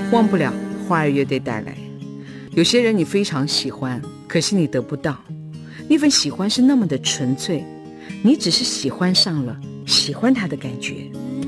忘不了花儿乐队带来。有些人你非常喜欢，可惜你得不到，那份喜欢是那么的纯粹，你只是喜欢上了喜欢他的感觉。